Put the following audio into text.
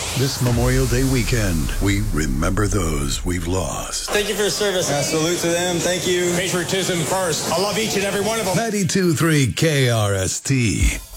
This Memorial Day weekend, we remember those we've lost. Thank you for your service. Salute to them. Thank you. Patriotism first. I love each and every one of them. 92.3 KRST.